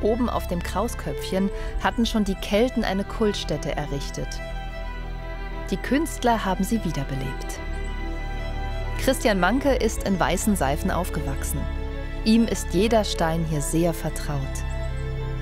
Oben auf dem Krausköpfchen hatten schon die Kelten eine Kultstätte errichtet. Die Künstler haben sie wiederbelebt. Christian Manke ist in Weißenseifen aufgewachsen. Ihm ist jeder Stein hier sehr vertraut.